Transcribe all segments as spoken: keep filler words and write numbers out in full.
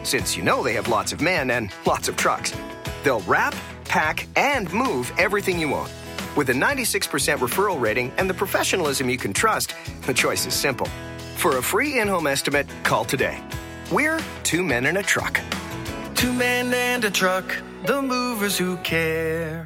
since you know they have lots of men and lots of trucks. They'll wrap, pack, and move everything you own. With a ninety-six percent referral rating and the professionalism you can trust, the choice is simple. For a free in-home estimate, call today. We're Two Men and a Truck. Two men and a truck, the movers who care.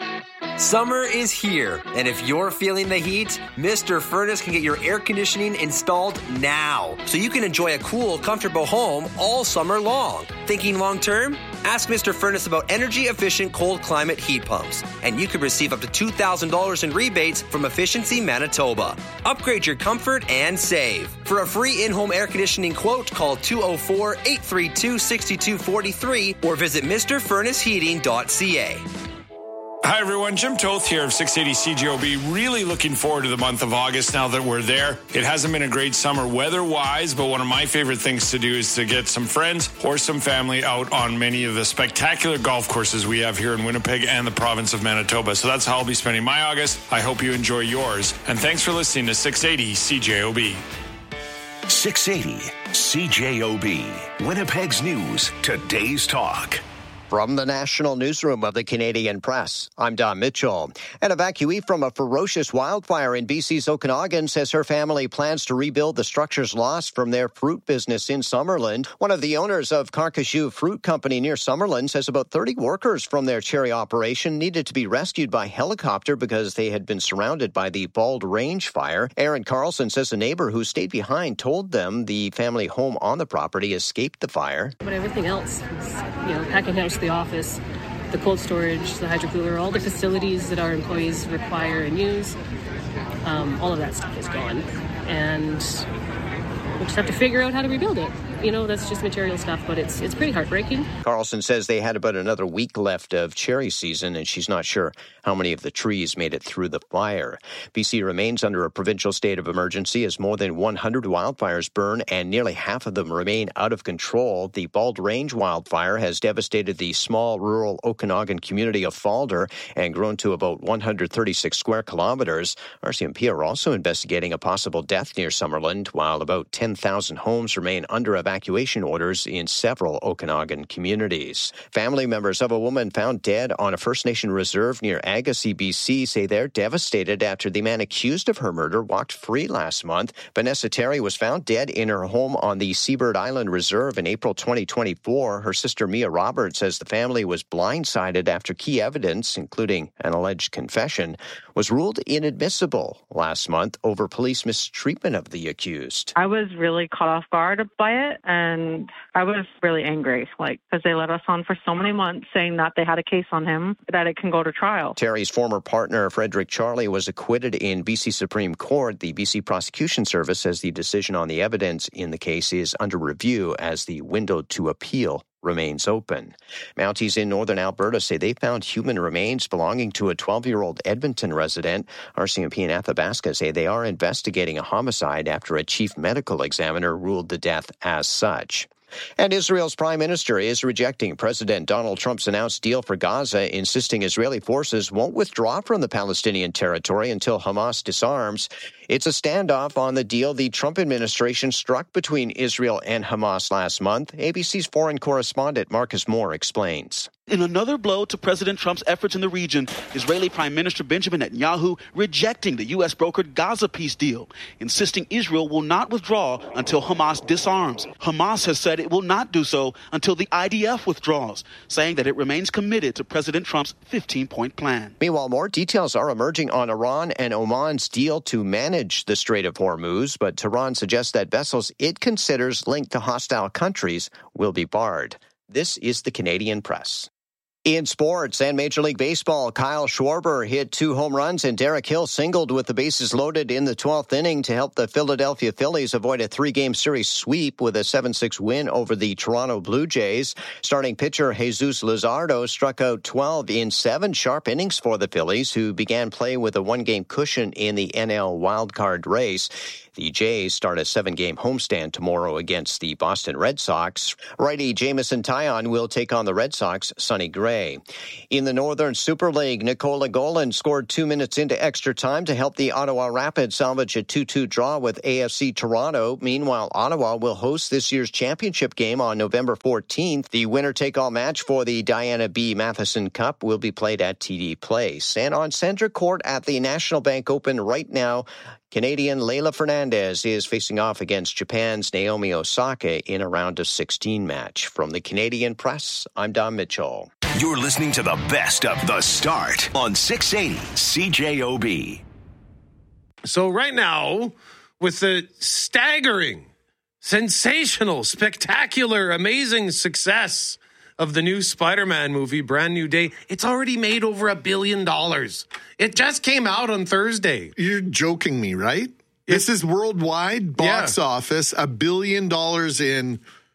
Summer is here, and if you're feeling the heat, Mister Furnace can get your air conditioning installed now, so you can enjoy a cool, comfortable home all summer long. Thinking long-term? Ask Mister Furnace about energy-efficient cold climate heat pumps, and you could receive up to two thousand dollars in rebates from Efficiency Manitoba. Upgrade your comfort and save. For a free in-home air conditioning quote, call two oh four, eight three two, six two four three or visit Mr Furnace Heating dot c a. Hi, everyone. Jim Toth here of six eighty C J O B. Really looking forward to the month of August now that we're there. It hasn't been a great summer weather-wise, but one of my favorite things to do is to get some friends or some family out on many of the spectacular golf courses we have here in Winnipeg and the province of Manitoba. So that's how I'll be spending my August. I hope you enjoy yours. And thanks for listening to six eighty C J O B. six eighty C J O B. Winnipeg's News. Today's Talk. From the National Newsroom of the Canadian Press, I'm Don Mitchell. An evacuee from a ferocious wildfire in B C's Okanagan says her family plans to rebuild the structures lost from their fruit business in Summerland. One of the owners of Carcajou Fruit Company near Summerland says about thirty workers from their cherry operation needed to be rescued by helicopter because they had been surrounded by the Bald Range fire. Aaron Carlson says a neighbor who stayed behind told them the family home on the property escaped the fire. But everything else was, you know, packing house, the office, the cold storage, the hydro cooler, all the facilities that our employees require and use, um, all of that stuff is gone. And we'll just have to figure out how to rebuild it. You know, that's just material stuff, but it's it's pretty heartbreaking. Carlson says they had about another week left of cherry season, and she's not sure how many of the trees made it through the fire. B C remains under a provincial state of emergency as more than one hundred wildfires burn, and nearly half of them remain out of control. The Bald Range wildfire has devastated the small rural Okanagan community of Falder and grown to about one hundred thirty-six square kilometers. R C M P are also investigating a possible death near Summerland, while about ten thousand homes remain under evacuation. evacuation orders in several Okanagan communities. Family members of a woman found dead on a First Nation reserve near Agassiz, B C say they're devastated after the man accused of her murder walked free last month. Vanessa Terry was found dead in her home on the Seabird Island Reserve in April twenty twenty-four. Her sister Mia Roberts says the family was blindsided after key evidence, including an alleged confession, was ruled inadmissible last month over police mistreatment of the accused. I was really caught off guard by it. And I was really angry, like, because they let us on for so many months saying that they had a case on him, that it can go to trial. Terry's former partner, Frederick Charlie, was acquitted in B C Supreme Court. The B C Prosecution Service says the decision on the evidence in the case is under review as the window to appeal remains open. Mounties in northern Alberta say they found human remains belonging to a twelve-year-old Edmonton resident. R C M P and Athabasca say they are investigating a homicide after a chief medical examiner ruled the death as such. And Israel's prime minister is rejecting President Donald Trump's announced deal for Gaza, insisting Israeli forces won't withdraw from the Palestinian territory until Hamas disarms. It's a standoff on the deal the Trump administration struck between Israel and Hamas last month. A B C's foreign correspondent Marcus Moore explains. In another blow to President Trump's efforts in the region, Israeli Prime Minister Benjamin Netanyahu rejecting the U S brokered Gaza peace deal, insisting Israel will not withdraw until Hamas disarms. Hamas has said it will not do so until the I D F withdraws, saying that it remains committed to President Trump's fifteen-point plan. Meanwhile, more details are emerging on Iran and Oman's deal to manage the Strait of Hormuz, but Tehran suggests that vessels it considers linked to hostile countries will be barred. This is the Canadian Press. In sports and Major League Baseball, Kyle Schwarber hit two home runs and Derek Hill singled with the bases loaded in the twelfth inning to help the Philadelphia Phillies avoid a three-game series sweep with a seven six win over the Toronto Blue Jays. Starting pitcher Jesus Luzardo struck out twelve in seven sharp innings for the Phillies, who began play with a one-game cushion in the N L wildcard race. The Jays start a seven-game homestand tomorrow against the Boston Red Sox. Righty Jameson Taillon will take on the Red Sox' Sonny Gray. In the Northern Super League, Nikola Golan scored two minutes into extra time to help the Ottawa Rapids salvage a two two draw with A F C Toronto. Meanwhile, Ottawa will host this year's championship game on November fourteenth. The winner-take-all match for the Diana B. Matheson Cup will be played at T D Place. And on center court at the National Bank Open right now, Canadian Leylah Fernandez is facing off against Japan's Naomi Osaka in a round of sixteen match. From the Canadian Press, I'm Don Mitchell. You're listening to the best of The Start on six eighty C J O B. So right now, with the staggering, sensational, spectacular, amazing success of the new Spider-Man movie, Brand New Day, it's already made over a billion dollars. It just came out on Thursday. You're joking me, right? It, this is worldwide box yeah. office, a billion dollars in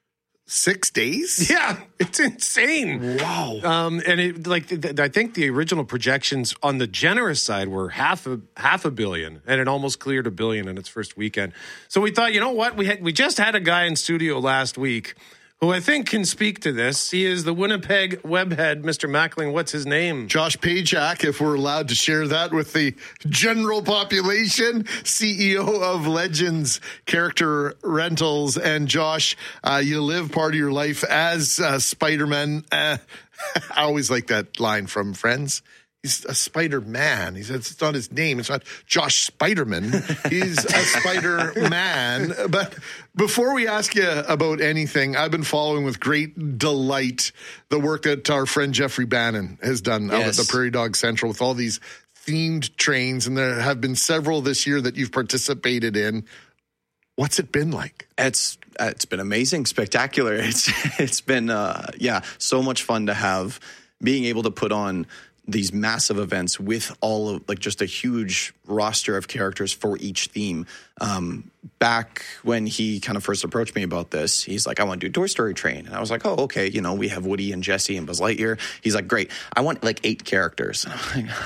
six days? Yeah, it's insane. Wow. Um, and it, like, th- th- I think the original projections on the generous side were half a half a billion, and it almost cleared a billion in its first weekend. So we thought, you know what? We had we just had a guy in studio last week who I think can speak to this. He is the Winnipeg webhead, Mister Mackling. What's his name? Josh Pajak, if we're allowed to share that with the general population, C E O of Legends Character Rentals. And Josh, uh, you live part of your life as uh, Spider-Man. Uh, I always like that line from Friends. He's a Spider-Man. He says it's not his name. It's not Josh Spiderman. He's a Spider-Man. But before we ask you about anything, I've been following with great delight the work that our friend Jeffrey Bannon has done yes. out at the Prairie Dog Central with all these themed trains. And there have been several this year that you've participated in. What's it been like? It's it's been amazing, spectacular. It's it's been uh, yeah, so much fun to have, being able to put on these massive events with all of like just a huge roster of characters for each theme. Um, back when he kind of first approached me about this, he's like, I want to do Toy Story Train. And I was like, oh, okay. You know, we have Woody and Jesse and Buzz Lightyear. He's like, great. I want like eight characters. And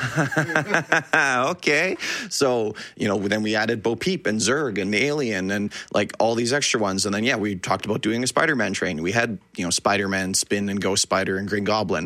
I'm like, okay. So, you know, then we added Bo Peep and Zurg and the Alien and like all these extra ones. And then, yeah, we talked about doing a Spider-Man train. We had, you know, Spider-Man, Spin and Ghost Spider and Green Goblin.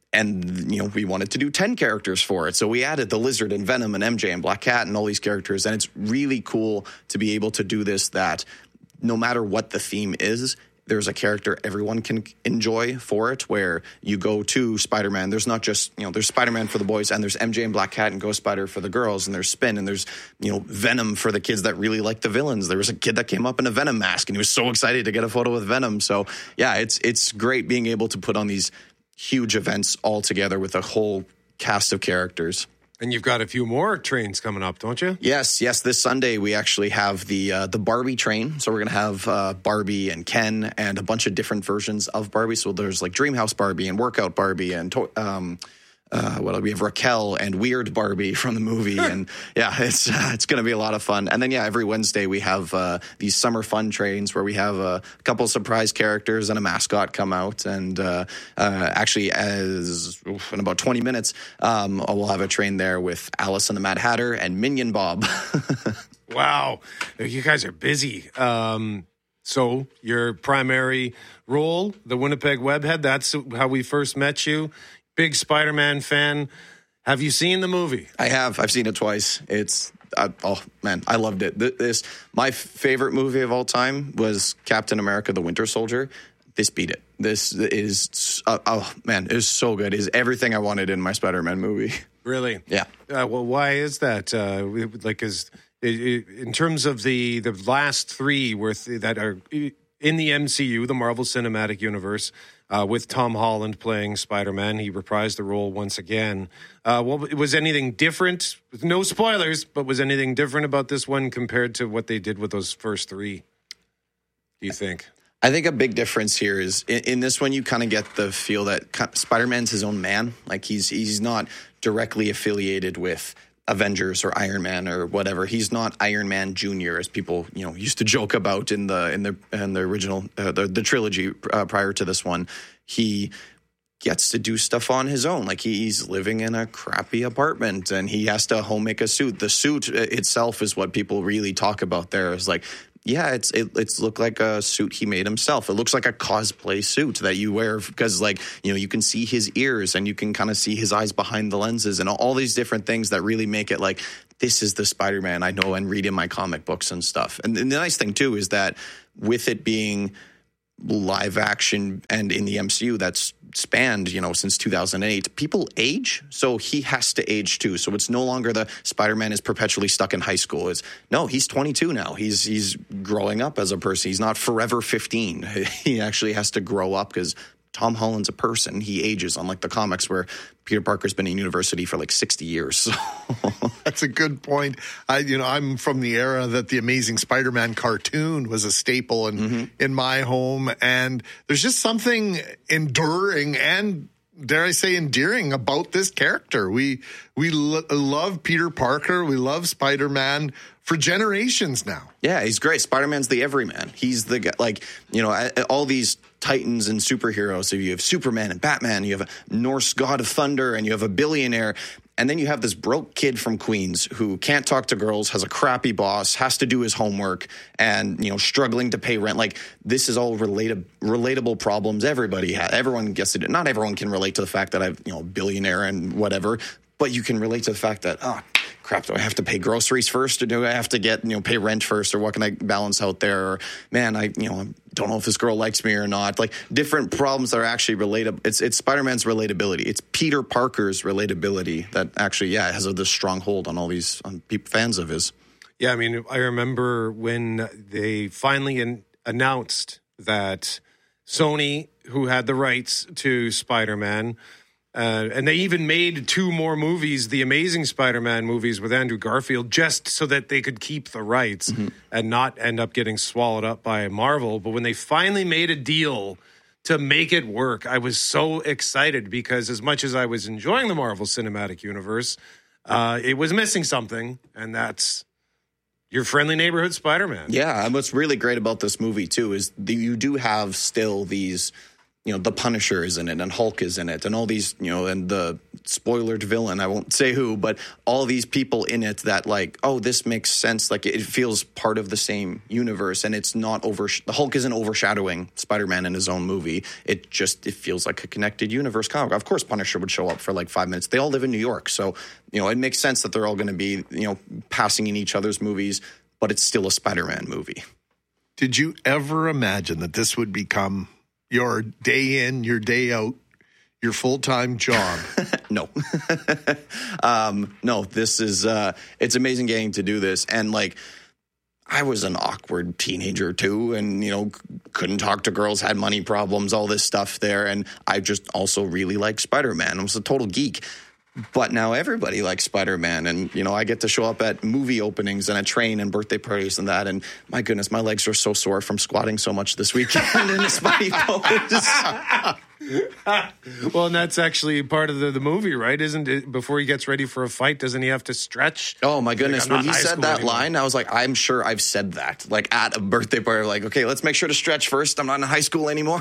And, you know, we wanted to do ten characters for it. So we added the Lizard and Venom and M J and Black Cat and all these characters. And it's really cool to be able to do this, that no matter what the theme is, there's a character everyone can enjoy for it, where you go to Spider-Man. There's not just, you know, there's Spider-Man for the boys, and there's M J and Black Cat and Ghost Spider for the girls, and there's Spin, and there's, you know, Venom for the kids that really like the villains. There was a kid that came up in a Venom mask, and he was so excited to get a photo with Venom. So, yeah, it's it's great being able to put on these huge events all together with a whole cast of characters. And you've got a few more trains coming up, don't you? Yes, yes. This Sunday we actually have the uh, the Barbie train. So we're going to have uh, Barbie and Ken and a bunch of different versions of Barbie. So there's like Dreamhouse Barbie and Workout Barbie and to- um, uh, what we have Raquel and Weird Barbie from the movie. And yeah, it's uh, it's going to be a lot of fun. And then yeah, every Wednesday we have uh, these summer fun trains where we have a couple of surprise characters and a mascot come out. And uh, uh, actually, as oof, in about twenty minutes, um, we'll have a train there with Alice and the Mad Hatter and Minion Bob. Wow, you guys are busy. Um, so your primary role, the Winnipeg Webhead, that's how we first met you. Big Spider-Man fan. Have you seen the movie? I have. I've seen it twice. It's, uh, oh, man, I loved it. This, my favorite movie of all time was Captain America, the Winter Soldier. This beat it. This is, uh, oh, man, it was so good. It is everything I wanted in my Spider-Man movie. Really? Yeah. Uh, well, why is that? Uh, like, is in terms of the, the last three worth that are in the M C U, the Marvel Cinematic Universe, Uh, with Tom Holland playing Spider-Man. He reprised the role once again. Uh, well, was anything different? No spoilers, but was anything different about this one compared to what they did with those first three, do you think? I think a big difference here is in, in this one, you kind of get the feel that Spider-Man's his own man. Like he's he's not directly affiliated with Avengers or Iron Man or whatever. He's not Iron Man Junior, as people, you know, used to joke about in the in the in the original uh, the the trilogy uh, prior to this one. He gets to do stuff on his own. Like he's living in a crappy apartment and he has to home make a suit. The suit itself is what people really talk about there. Is like, yeah, it's it, it's looked like a suit he made himself. It looks like a cosplay suit that you wear because, like, you know, you can see his ears and you can kind of see his eyes behind the lenses and all these different things that really make it like, this is the Spider-Man I know and read in my comic books and stuff. And, and the nice thing, too, is that with it being live action and in the M C U that's spanned, you know, since two thousand eight, people age, so he has to age too. So it's no longer the Spider-Man is perpetually stuck in high school. It's no, he's twenty-two now. He's he's growing up as a person. He's not forever fifteen. He actually has to grow up because Tom Holland's a person. He ages, unlike the comics where Peter Parker's been in university for like sixty years. So. That's a good point. I, you know, I'm from the era that the Amazing Spider-Man cartoon was a staple in, mm-hmm. in my home. And there's just something enduring and, dare I say, endearing about this character. We, we lo- love Peter Parker. We love Spider-Man for generations now. Yeah, he's great. Spider-Man's the everyman. He's the guy, like, you know, all these titans and superheroes. So you have Superman and Batman, you have a Norse god of thunder, and you have a billionaire. And then you have this broke kid from Queens who can't talk to girls, has a crappy boss, has to do his homework, and, you know, struggling to pay rent. Like, this is all related, relatable problems everybody has. Everyone gets to do. Not everyone can relate to the fact that I'm, you know, a billionaire and whatever, but you can relate to the fact that, oh, crap, do I have to pay groceries first, or do I have to get, you know, pay rent first, or what can I balance out there? Or, man, I, you know, don't know if this girl likes me or not. Like, different problems that are actually relatable. It's it's Spider-Man's relatability. It's Peter Parker's relatability that actually, yeah, has a this strong hold on all these on people, fans of his. Yeah, I mean, I remember when they finally in, announced that Sony, who had the rights to Spider-Man, Uh, and they even made two more movies, the Amazing Spider-Man movies with Andrew Garfield, just so that they could keep the rights mm-hmm. and not end up getting swallowed up by Marvel. But when they finally made a deal to make it work, I was so excited because as much as I was enjoying the Marvel Cinematic Universe, uh, it was missing something, and that's your friendly neighborhood Spider-Man. Yeah, and what's really great about this movie, too, is the, you do have still these... You know, the Punisher is in it, and Hulk is in it, and all these, you know, and the spoilered villain, I won't say who, but all these people in it that, like, oh, this makes sense. Like, it feels part of the same universe, and it's not over. The Hulk isn't overshadowing Spider-Man in his own movie. It just, it feels like a connected universe comic. Of course, Punisher would show up for like five minutes. They all live in New York, so, you know, it makes sense that they're all going to be, you know, passing in each other's movies, but it's still a Spider-Man movie. Did you ever imagine that this would become your day in, your day out, your full-time job? No. um, no, this is, uh, it's amazing getting to do this. And, like, I was an awkward teenager, too, and, you know, couldn't talk to girls, had money problems, all this stuff there. And I just also really liked Spider-Man. I was a total geek. But now everybody likes Spider-Man, and, you know, I get to show up at movie openings and at train and birthday parties and that, and my goodness, my legs are so sore from squatting so much this weekend in a spotty pose. Well, and that's actually part of the, the movie, right? Isn't it? Before he gets ready for a fight, doesn't he have to stretch? Oh, my goodness. Like, when he said that anymore. line, I was like, I'm sure I've said that. Like, at a birthday party, like, okay, let's make sure to stretch first. I'm not in high school anymore.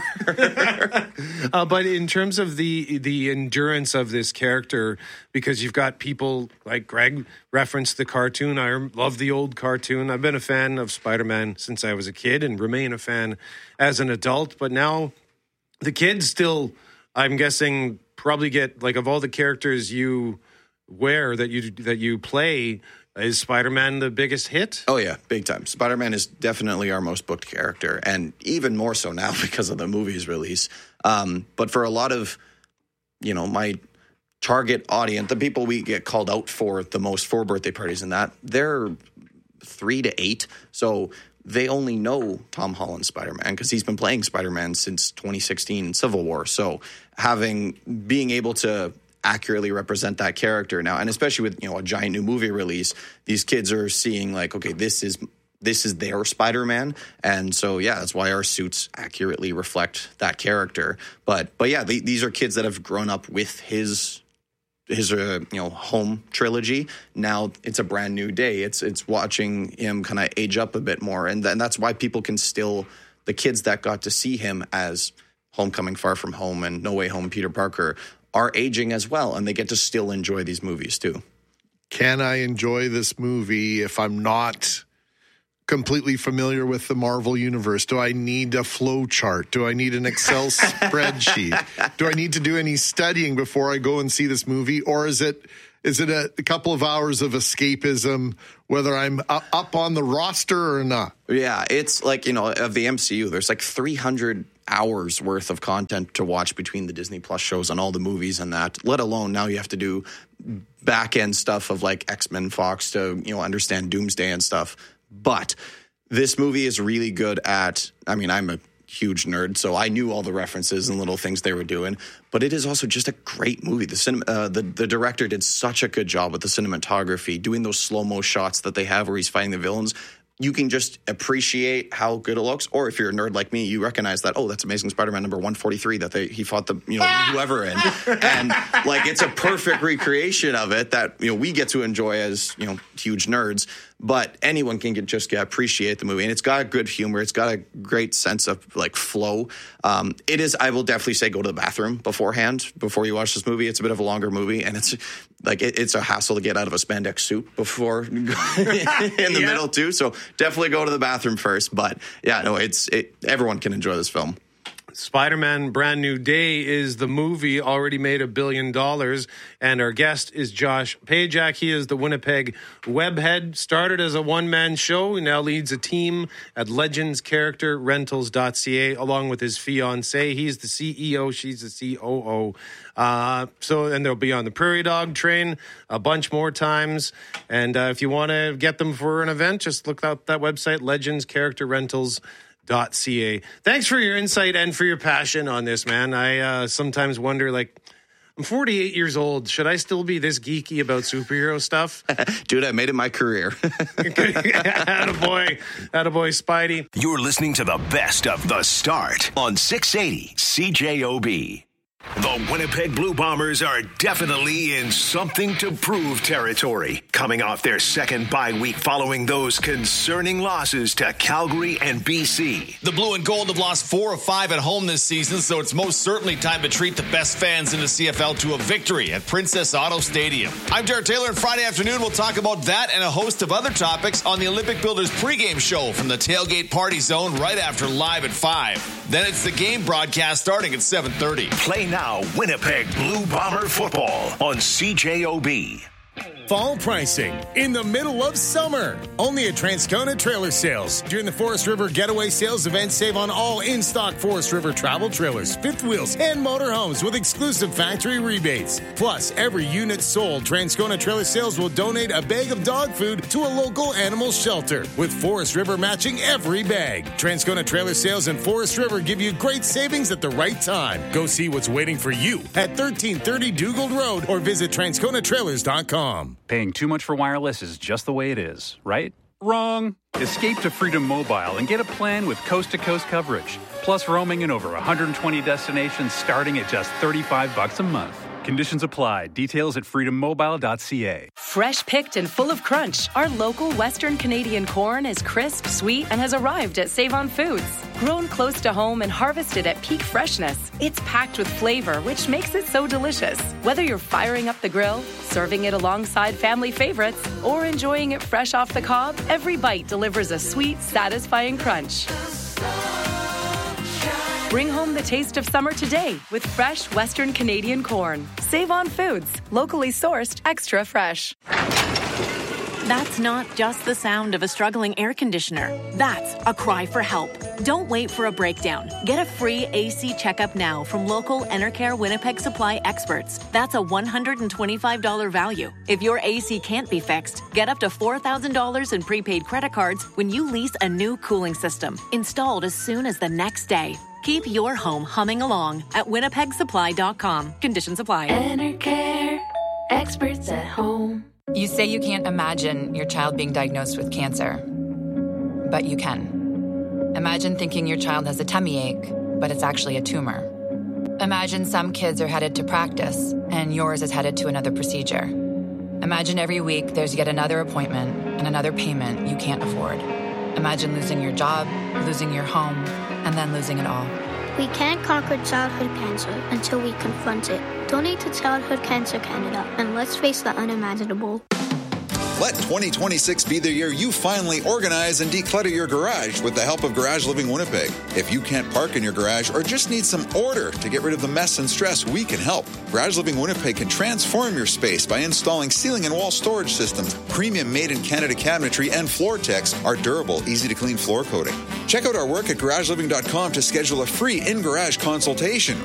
uh, but in terms of the the endurance of this character, because you've got people like Greg referenced the cartoon. I love the old cartoon. I've been a fan of Spider-Man since I was a kid and remain a fan as an adult. But now the kids still, I'm guessing, probably get, like, of all the characters you wear that you that you play, is Spider-Man the biggest hit? Oh, yeah, big time. Spider-Man is definitely our most booked character, and even more so now because of the movie's release. Um, but for a lot of, you know, my target audience, the people we get called out for the most for birthday parties and that, they're three to eight. So they only know Tom Holland Spider-Man because he's been playing Spider-Man since twenty sixteen in Civil War. So having, being able to accurately represent that character now, and especially with, you know, a giant new movie release, these kids are seeing like, okay, this is this is their Spider-Man. And so, yeah, that's why our suits accurately reflect that character. But, but yeah, the, these are kids that have grown up with his his uh, you know, home trilogy. Now it's a brand new day. It's it's watching him kind of age up a bit more, and then that's why people can still, the kids that got to see him as Homecoming, Far From Home, and No Way Home, Peter Parker, are aging as well, and they get to still enjoy these movies too. Can I enjoy this movie if I'm not completely familiar with the Marvel Universe? Do I need a flow chart? Do I need an Excel spreadsheet? Do I need to do any studying before I go and see this movie? Or is it is it a, a couple of hours of escapism, whether I'm up on the roster or not? Yeah, it's like, you know, of the M C U, there's like three hundred hours worth of content to watch between the Disney Plus shows and all the movies and that, let alone now you have to do back end stuff of like X-Men Fox to, you know, understand Doomsday and stuff. But this movie is really good at, I mean, I'm a huge nerd, so I knew all the references and little things they were doing, but it is also just a great movie. The cinema, uh, the, the director did such a good job with the cinematography, doing those slow-mo shots that they have where he's fighting the villains. You can just appreciate how good it looks. Or if you're a nerd like me, you recognize that, oh, that's Amazing Spider-Man number one forty-three that they he fought the, you know, whoever in. And like, it's a perfect recreation of it that, you know, we get to enjoy as, you know, huge nerds. But anyone can get, just get, appreciate the movie. And it's got a good humor. It's got a great sense of like flow. Um, it is, I will definitely say, go to the bathroom beforehand, before you watch this movie. It's a bit of a longer movie. And it's like, it, it's a hassle to get out of a spandex suit before in the yeah. middle too. So definitely go to the bathroom first. But yeah, no, it's, it, everyone can enjoy this film. Spider-Man Brand New Day is the movie, already made a billion dollars. And our guest is Josh Pajak. He is the Winnipeg webhead. Started as a one-man show. He now leads a team at legends character rentals dot c a along with his fiancée. He's the C E O. She's the C O O. Uh, so, and they'll be on the Prairie Dog train a bunch more times. And uh, if you want to get them for an event, just look out that website, legends character rentals dot c a. Thanks for your insight and for your passion on this, man. I uh, sometimes wonder, like, I'm forty-eight years old. Should I still be this geeky about superhero stuff? Dude, I made it my career. Attaboy. Attaboy, Spidey. You're listening to the best of The Start on six eighty C J O B. The Winnipeg Blue Bombers are definitely in something to prove territory, coming off their second bye week following those concerning losses to Calgary and B C. The Blue and Gold have lost four of five at home this season, so it's most certainly time to treat the best fans in the C F L to a victory at Princess Auto Stadium. I'm Jared Taylor, and Friday afternoon we'll talk about that and a host of other topics on the Olympic Builders pregame show from the Tailgate Party Zone right after Live at five. Then it's the game broadcast starting at seven thirty. Play now. Now, Winnipeg Blue Bomber football on C J O B. Fall pricing in the middle of summer. Only at Transcona Trailer Sales. During the Forest River Getaway Sales event, save on all in-stock Forest River travel trailers, fifth wheels, and motorhomes with exclusive factory rebates. Plus, every unit sold, Transcona Trailer Sales will donate a bag of dog food to a local animal shelter, with Forest River matching every bag. Transcona Trailer Sales and Forest River give you great savings at the right time. Go see what's waiting for you at thirteen thirty Dugald Road or visit transcona trailers dot com. Paying too much for wireless is just the way it is, right? Wrong. Escape to Freedom Mobile and get a plan with coast-to-coast coverage, plus roaming in over one hundred twenty destinations starting at just thirty-five bucks a month. Conditions apply. Details at freedom mobile dot c a. Fresh picked and full of crunch, our local Western Canadian corn is crisp, sweet, and has arrived at Save-On Foods. Grown close to home and harvested at peak freshness, it's packed with flavor, which makes it so delicious. Whether you're firing up the grill, serving it alongside family favorites, or enjoying it fresh off the cob, every bite delivers a sweet, satisfying crunch. Bring home the taste of summer today with fresh Western Canadian corn. Save on Foods, locally sourced, extra fresh. That's not just the sound of a struggling air conditioner. That's a cry for help. Don't wait for a breakdown. Get a free A C checkup now from local Enercare Winnipeg Supply experts. That's a one hundred twenty-five dollars value. If your A C can't be fixed, get up to four thousand dollars in prepaid credit cards when you lease a new cooling system, installed as soon as the next day. Keep your home humming along at winnipeg supply dot com. Conditions apply. Enercare, experts at home. You say you can't imagine your child being diagnosed with cancer, but you can. Imagine thinking your child has a tummy ache, but it's actually a tumor. Imagine some kids are headed to practice, and yours is headed to another procedure. Imagine every week there's yet another appointment and another payment you can't afford. Imagine losing your job, losing your home, and then losing it all. We can't conquer childhood cancer until we confront it. Donate to Childhood Cancer Canada, and let's face the unimaginable. Let twenty twenty-six be the year you finally organize and declutter your garage with the help of Garage Living Winnipeg. If you can't park in your garage or just need some order to get rid of the mess and stress, we can help. Garage Living Winnipeg can transform your space by installing ceiling and wall storage systems, premium made-in-Canada cabinetry, and Floortex, our durable, easy-to-clean floor coating. Check out our work at garage living dot com to schedule a free in-garage consultation